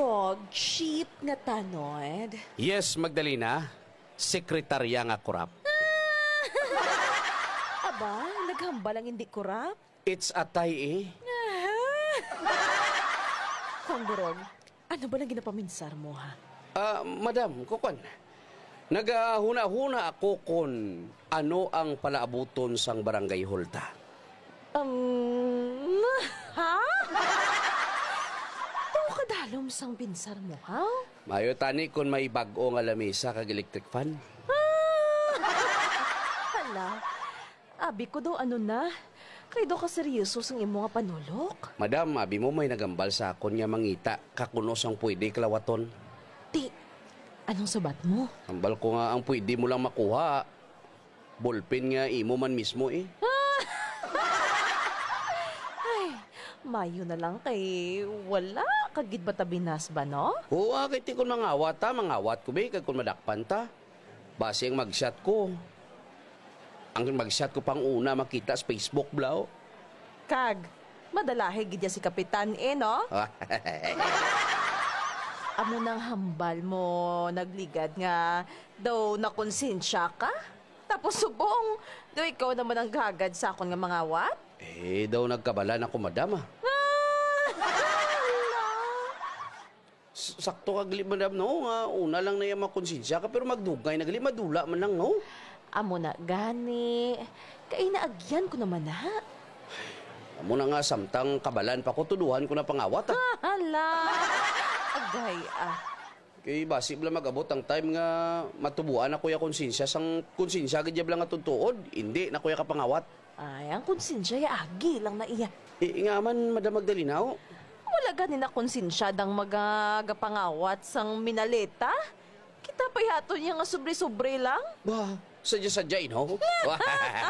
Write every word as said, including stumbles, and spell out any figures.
dog, cheap nga tanod. Yes, Magdalena. Sekretarya nga kurap. Aba, naghambal ang hindi kurap. It's atay eh. Kung burog, ano ba lang ginapaminsar mo, ha? Ah, madam, kukan. Nagahuna-huna ako kung ano ang palaabuton sang barangay Hulta. Um, ha? Ito kadalom sang pinsar mo, ha? Mayo tani kung may bag-o nga lamesa kag electric fan. Hala, abi ko daw ano na. Kay do ka seryoso sang imo nga panulok. Madam, abi mo may nagambal sa akon nga mangita kakunos ang pwede klawaton. Ti, anong sabat mo? Ambal ko nga ang pwede mo lang makuha. Ballpen nga imo man mismo eh. Ay, mayo na lang kay wala kagid ba tabinas ba, no? Oo, kay ti kun mangawat ta, mangawat ko be kag kun madakpan ta. Base ang mag-shot ko. Ang mag-shot ko pang una makita sa Facebook blaw. Kag, madalahe gid ya si Kapitan eh, no? Amo nang hambal mo nagligad nga daw nakonsensya ka? Tapos subong, daw ikaw naman ang gagad sa akon nga mga wat? Eh, daw nagkabalan ako, madam ah. S- Sakto kag madam no, nga una lang na yung makonsensya ka pero magdugay nagli madula man lang no. Amo na gani. Kay naagyan ko naman ha. Amo na nga samtang kabalan pa ko tuduhan ko na pangawat ah. Hala. Agay ah. Kay basi bala magabot ang time nga matubuan ako ya konsensya sang konsensya gid lang nga tutuod, hindi na kuya ka pangawat. Ay, ang konsensya ya agi lang na iya. Eh, nga man madam Magdalena oh. Wala gani na konsensya dang magagapangawat sang minaleta. Kita pa yato niya nga sobre-sobre lang. Bah, sadya-sadya no.